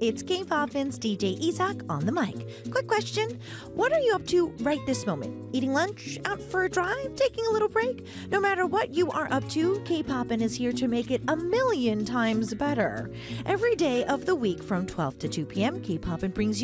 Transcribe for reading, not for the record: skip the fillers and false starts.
It's K-Poppin's DJ Isak on the mic. Quick question. What are you up to right this moment? Eating lunch? Out for a drive? Taking a little break? No matter what you are up to, K-Poppin is here to make it a million times better. Every day of the week from 12 to 2 p.m., K-Poppin brings you